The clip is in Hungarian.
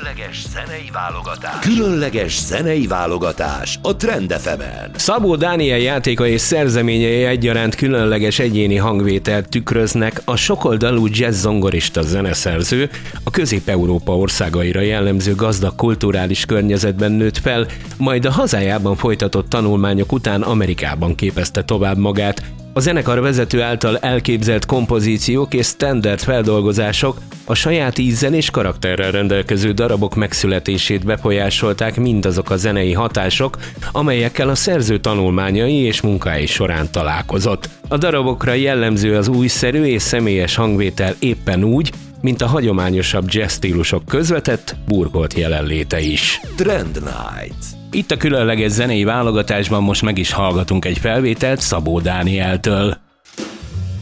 Különleges zenei válogatás a Trend FM-en. Szabó Dániel játéka és szerzeményei egyaránt különleges egyéni hangvételt tükröznek. A sokoldalú jazz zongorista zeneszerző a Közép-Európa országaira jellemző gazdag kulturális környezetben nőtt fel, majd a hazájában folytatott tanulmányok után Amerikában képezte tovább magát. A zenekar vezető által elképzelt kompozíciók és standard feldolgozások a saját ízzel és karakterrel rendelkező darabok megszületését befolyásolták mindazok a zenei hatások, amelyekkel a szerző tanulmányai és munkái során találkozott. A darabokra jellemző az újszerű és személyes hangvétel éppen úgy, mint a hagyományosabb jazz stílusok közvetett, burkolt jelenléte is. Trend Night. Itt a különleges zenei válogatásban most meg is hallgatunk egy felvételt Szabó Dánieltől.